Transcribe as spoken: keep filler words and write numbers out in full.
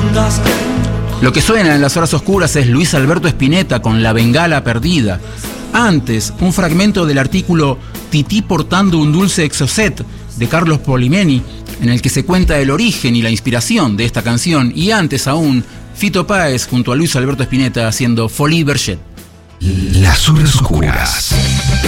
Lo que suena en las horas oscuras es Luis Alberto Spinetta con La Bengala Perdida. Antes, un fragmento del artículo Tití portando un dulce exocet de Carlos Polimeni, en el que se cuenta el origen y la inspiración de esta canción. Y antes aún, Fito Páez junto a Luis Alberto Spinetta haciendo Folie Bergère. Las horas oscuras.